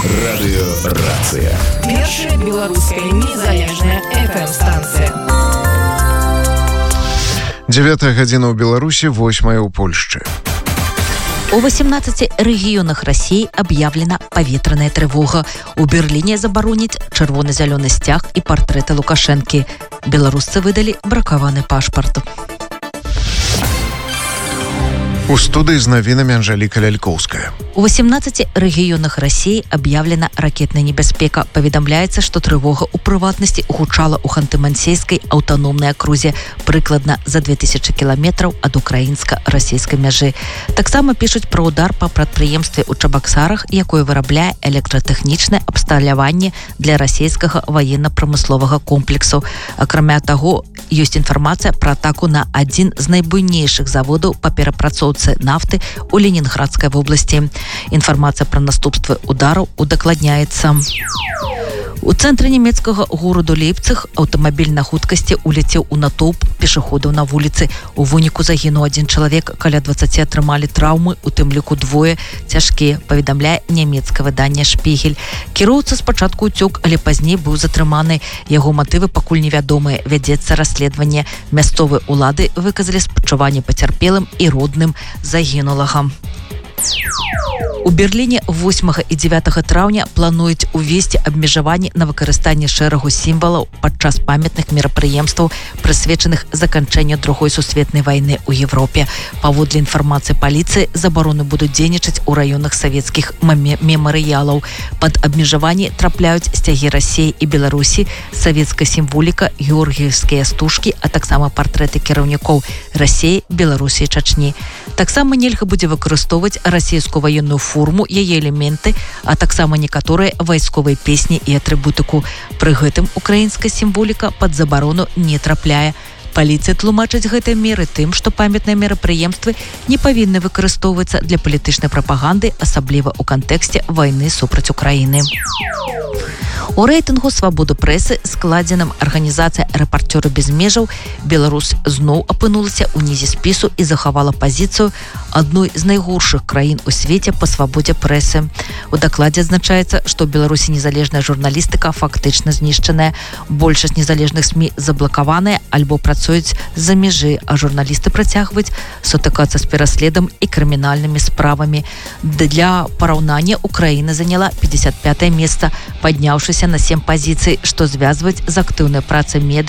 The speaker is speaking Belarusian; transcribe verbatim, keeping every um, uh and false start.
Радыёрацыя. Першая беларуская незалежная эф эм-станцыя. Дзевятая гадзіна ў Беларусі, восьмая ў Польшчы. У восемнадцати регионах России объявлена повітряная тревога. У Берлине забароняць чырвона-зялёны сцяг и портреты Лукашэнкі. Беларусцы выдали бракаваны пашпарт. У студии с новинами Анжелика Лялькоўская. У восемнадцати регионах России объявлена ракетная небяспека. Поведомляется, что тревога у прыватнасці гучала у Ханты-Мансейской аўтаномнай акрузе прыкладна за две тысячи километров от украинско-российской мяжы. Таксама пишут про удар по прадпрыемстве у Чабаксарах, якое вырабляе электратэхнічнае абсталяванне для расійскага военно-прамысловага комплексу. Акрамя таго, ёсць інфармацыя про атаку на адзін з найбуйнейшых заводаў па перапрацоўцы нафты у Ленинградской области. Информация про наступствы ударов удакладняецца. У цэнтры нямецкага гораду Лейпциг аўтамабіль на хуткасці улецеў у натоўп пешаходаў на вуліцы. У выніку загінуў адзін чалавек, каля дваццаці атрымалі траўмы, у тым ліку двое цяжкія, паведамляе нямецкае выданне «Шпігель». Кіроўца спачатку ўцёк, але пазней быў затрыманы. Яго матывы пакуль невядомыя, вядзецца расследаванне. Мясцовыя улады выказалі спачуванне пацярпелым і родным загінулага. У Берлине восьмага і дзевятага траўня плануюць увесці абмежаванні на выкарыстанне шэрагу сімвалаў падчас памятных мерапрыемстваў, прысвечаных заканчэнню другой сусветнай вайны ў Европе. Паводле інфармацыі паліцыі, забароны будуць дзейнічаць у раёнах савецкіх мемарыялаў. Пад абмежаванні трапляюць сцягі Расіі і Беларусі, савецкая сімволіка, георгіевскія стужкі, а таксама партрэты кіраўнікоў Расіі, Беларусі і Чачні. Таксама нельга будзе выкарыстоўваць расійскую военную форму, яе элементы, а таксама некаторыя вайсковыя песні і атрыбутыку. Пры гэтым украінская сімволіка пад забарону не трапляе. Паліцыя тлумачыць гэтыя меры тым, што памятныя мерапрыемствы не павінны выкарыстоўвацца для палітычнай прапаганды, асабліва ў кантэксце вайны супраць Украіны. У рэйтынгу «Свабода прэсы», складзеным арганізацыя «Рэпарцёры без межаў», Беларусь зноў апынулася ў нізе спісу і захавала пазіцыю адной з найгоршых краін у свеце па свабодзе прэсы. У дакладзе адзначаецца, што ў Беларусі незалежная журналістыка фактычна знішчаная. Большасць незалежных СМІ заблакаваная альбо працуюць з-за мяжы, а журналісты працягваюць сутыкацца з пераследам і крымінальнымі справамі. Для параўнання Украіна заняла пятьдесят пятое месца, падняўшыся на сем пазіцый, што звязваюць з актыўнай працай медыа